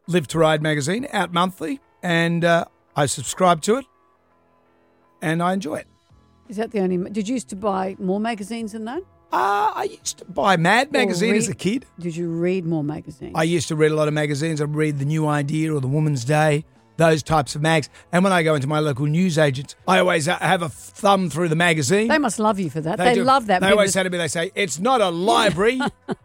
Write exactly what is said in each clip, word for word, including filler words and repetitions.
Live to Ride magazine, out monthly, and uh, I subscribe to it, and I enjoy it. Is that the only... Did you used to buy more magazines than that? Uh, I used to buy Mad magazine read, as a kid. Did you read more magazines? I used to read a lot of magazines. I'd read The New Idea or The Woman's Day, those types of mags. And when I go into my local newsagents, I always have a thumb through the magazine. They must love you for that. They, they love that. They business. always say to me, they say, it's not a library.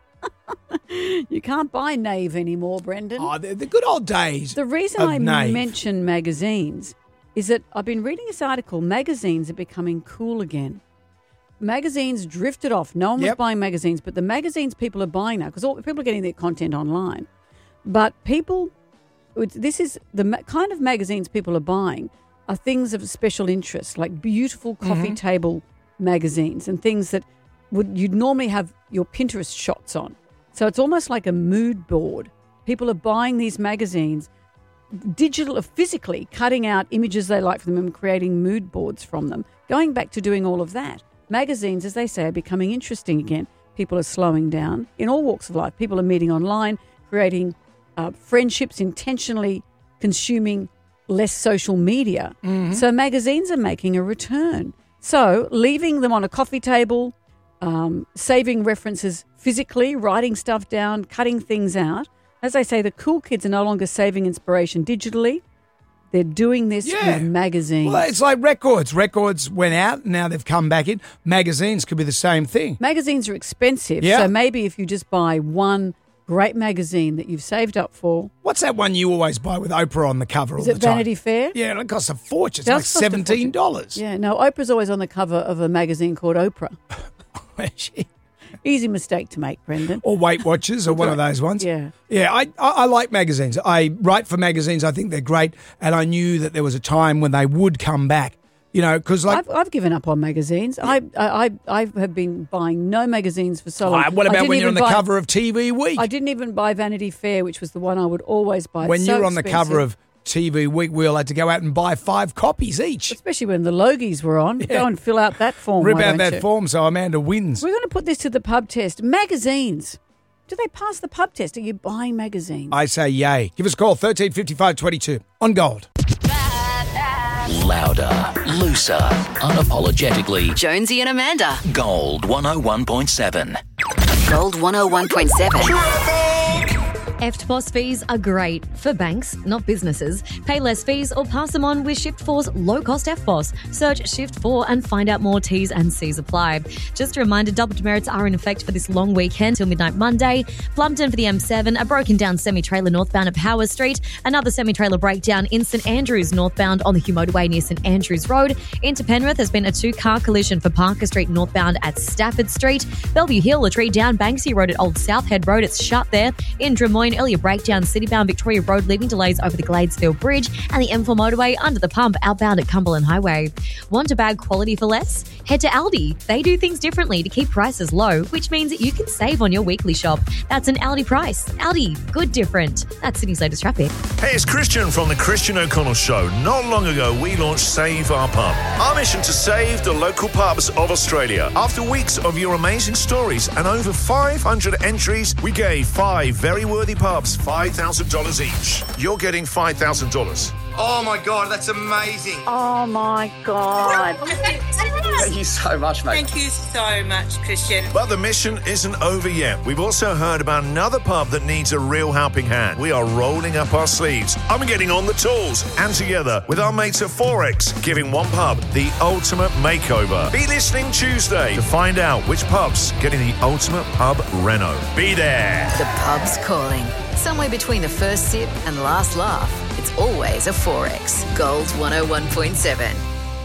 You can't buy Nave anymore, Brendan. Oh, the, the good old days. The reason of I Nave. mention magazines is that I've been reading this article, magazines are becoming cool again. Magazines drifted off. No one was yep. buying magazines, but the magazines people are buying now, because people are getting their content online. But people, this is the ma- kind of magazines people are buying are things of special interest, like beautiful coffee mm-hmm. table magazines and things that would you'd normally have your Pinterest shots on. So it's almost like a mood board. People are buying these magazines, digital, physically cutting out images they like from them and creating mood boards from them, going back to doing all of that. Magazines, as they say, are becoming interesting again. People are slowing down in all walks of life. People are meeting online, creating uh, friendships, intentionally consuming less social media. Mm-hmm. So magazines are making a return. So leaving them on a coffee table, um, saving references physically, writing stuff down, cutting things out. As I say, the cool kids are no longer saving inspiration digitally. They're doing this yeah. with magazines. Well, it's like records. Records went out, and now they've come back in. Magazines could be the same thing. Magazines are expensive, yeah. so maybe if you just buy one great magazine that you've saved up for. What's that one you always buy with Oprah on the cover all Is the it time? Vanity Fair? Yeah, it costs a fortune. It's It like does cost a seventeen dollars. Yeah, no, Oprah's always on the cover of a magazine called Oprah. Where's she? Easy mistake to make, Brendan. Or Weight Watchers or one of those ones. Yeah. Yeah, I, I, I like magazines. I write for magazines. I think they're great. And I knew that there was a time when they would come back. You know, because like... I've, I've given up on magazines. I, I I have been buying no magazines for so long. Uh, what about when you're on the buy, cover of T V Week? I didn't even buy Vanity Fair, which was the one I would always buy. When It's you so were on the expensive. cover of T V Week, we all had to go out and buy five copies each. Especially when the Logies were on. Yeah. Go and fill out that form. Rip why out don't that you? form so Amanda wins. We're going to put this to the pub test. Magazines. Do they pass the pub test? Are you buying magazines? I say yay. Give us a call, thirteen fifty-five twenty-two on Gold. Louder, looser, unapologetically. Jonesy and Amanda. Gold one oh one point seven. Gold one oh one point seven. E F T P O S fees are great for banks, not businesses. Pay less fees or pass them on with Shift four's low-cost E F T P O S. Search Shift four and find out more. T's and C's apply. Just a reminder, double demerits are in effect for this long weekend till midnight Monday. Plumpton for the M seven, a broken-down semi-trailer northbound at Power Street, another semi-trailer breakdown in St Andrews northbound on the Hugh Motorway near St Andrews Road. Into Penrith, there's been a two-car collision for Parker Street northbound at Stafford Street. Bellevue Hill, a tree down Banksy Road at Old Southhead Road. It's shut there. In Drummoyne, earlier breakdown citybound Victoria Road, leaving delays over the Gladesfield Bridge, and the M four motorway under the pump outbound at Cumberland Highway. Want to bag quality for less? Head to Aldi. They do things differently to keep prices low, which means that you can save on your weekly shop. That's an Aldi price. Aldi, good different. That's Sydney's latest traffic. Hey, it's Christian from the Christian O'Connell Show. Not long ago, we launched Save Our Pub. Our mission to save the local pubs of Australia. After weeks of your amazing stories and over five hundred entries, we gave five very worthy pubs five thousand dollars each. You're getting five thousand dollars. Oh my God, that's amazing. Oh my God. Thank you so much, mate. Thank you so much, Christian. But the mission isn't over yet. We've also heard about another pub that needs a real helping hand. We are rolling up our sleeves. I'm getting on the tools. And together with our mates at Forex, giving one pub the ultimate makeover. Be listening Tuesday to find out which pub's getting the ultimate pub reno. Be there. The pub's calling. Somewhere between the first sip and last laugh. It's always a Forex. Gold one oh one point seven.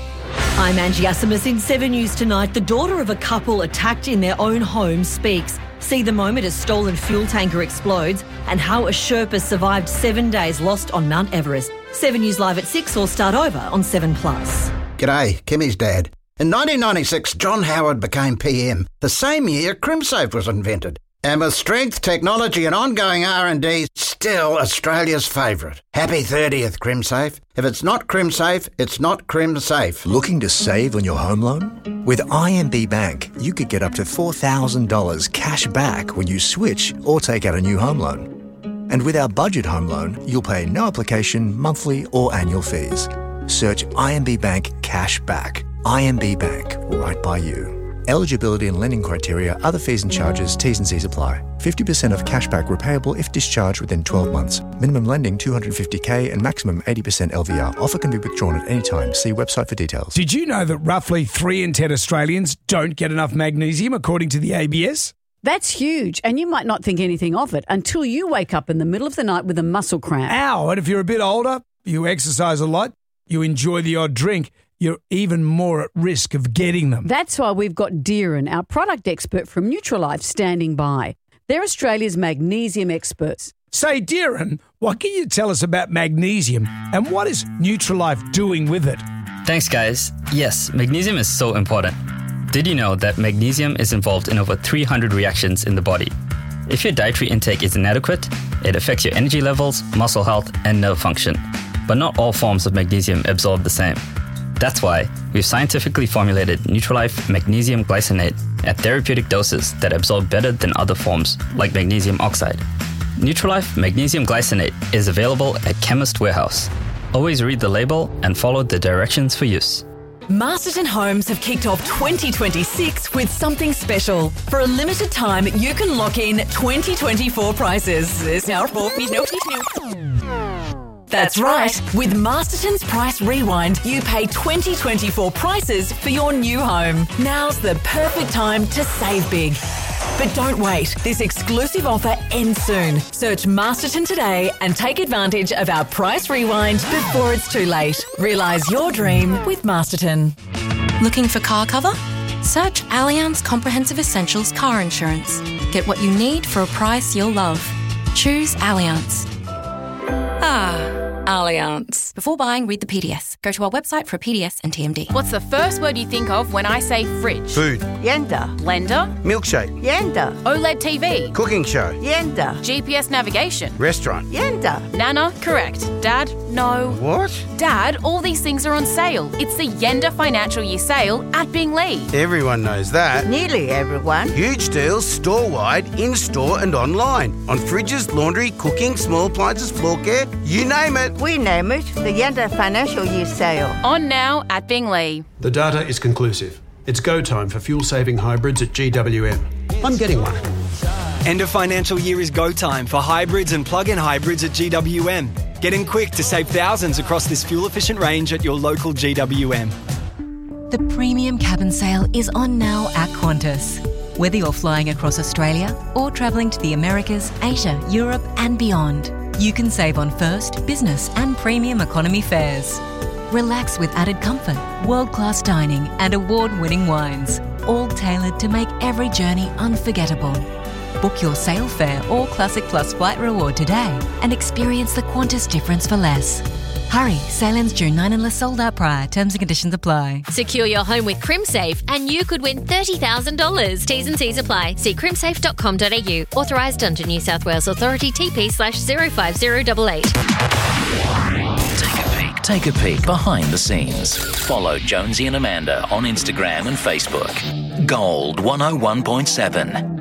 I'm Angie Asimus in Seven News Tonight. The daughter of a couple attacked in their own home speaks. See the moment a stolen fuel tanker explodes and how a Sherpa survived seven days lost on Mount Everest. Seven News Live at six or start over on seven plus. G'day, Kimmy's dad. In nineteen ninety-six, John Howard became P M. The same year, CrimSafe was invented. And with strength, technology and ongoing R and D, still Australia's favourite. Happy thirtieth, CrimSafe. If it's not CrimSafe, it's not CrimSafe. Looking to save on your home loan? With I M B Bank, you could get up to four thousand dollars cash back when you switch or take out a new home loan. And with our budget home loan, you'll pay no application, monthly or annual fees. Search I M B Bank Cash Back. I M B Bank, right by you. Eligibility and lending criteria, other fees and charges, T's and C's apply. fifty percent of cashback repayable if discharged within twelve months. Minimum lending two hundred fifty thousand and maximum eighty percent L V R. Offer can be withdrawn at any time. See website for details. Did you know that roughly three in ten Australians don't get enough magnesium, according to the A B S? That's huge, and you might not think anything of it until you wake up in the middle of the night with a muscle cramp. Ow, and if you're a bit older, you exercise a lot, you enjoy the odd drink, you're even more at risk of getting them. That's why we've got Deeran, our product expert from Nutrilife, standing by. They're Australia's magnesium experts. Say, Deeran, what can you tell us about magnesium and what is Nutrilife doing with it? Thanks, guys. Yes, magnesium is so important. Did you know that magnesium is involved in over three hundred reactions in the body? If your dietary intake is inadequate, it affects your energy levels, muscle health, and nerve function. But not all forms of magnesium absorb the same. That's why we've scientifically formulated Nutrilife Magnesium Glycinate at therapeutic doses that absorb better than other forms, like magnesium oxide. Nutrilife Magnesium Glycinate is available at Chemist Warehouse. Always read the label and follow the directions for use. Masterton Homes have kicked off twenty twenty-six with something special. For a limited time, you can lock in twenty twenty-four prices. That's right. With Masterton's Price Rewind, you pay twenty twenty-four prices for your new home. Now's the perfect time to save big. But don't wait. This exclusive offer ends soon. Search Masterton today and take advantage of our Price Rewind before it's too late. Realise your dream with Masterton. Looking for car cover? Search Allianz Comprehensive Essentials Car Insurance. Get what you need for a price you'll love. Choose Allianz. Ah, Allianz. Before buying, read the P D S. Go to our website for a P D S and T M D. What's the first word you think of when I say fridge? Food. Yenda. Blender. Milkshake. Yenda. OLED T V. Cooking show. Yenda. G P S navigation. Restaurant. Yenda. Nana, correct. Dad, no. What? Dad, all these things are on sale. It's the Yenda Financial Year Sale at Binglee. Everyone knows that. Nearly everyone. Huge deals store-wide, in-store and online. On fridges, laundry, cooking, small appliances, floor care, you name it. We name it the Yenda Financial Year Sale. On now at Binglee. The data is conclusive. It's go time for fuel-saving hybrids at G W M. I'm getting one. End of financial year is go time for hybrids and plug-in hybrids at G W M. Get in quick to save thousands across this fuel-efficient range at your local G W M. The premium cabin sale is on now at Qantas. Whether you're flying across Australia or travelling to the Americas, Asia, Europe and beyond, you can save on first, business and premium economy fares. Relax with added comfort, world-class dining and award-winning wines, all tailored to make every journey unforgettable. Book your Sail Fare or Classic Plus flight reward today and experience the Qantas difference for less. Hurry, sale ends June ninth unless sold out prior. Terms and conditions apply. Secure your home with CrimSafe and you could win thirty thousand dollars. T's and C's apply. See crimsafe dot com dot a u. Authorised under New South Wales Authority T P slash zero five zero eight eight. Take a peek. Take a peek behind the scenes. Follow Jonesy and Amanda on Instagram and Facebook. Gold one oh one point seven.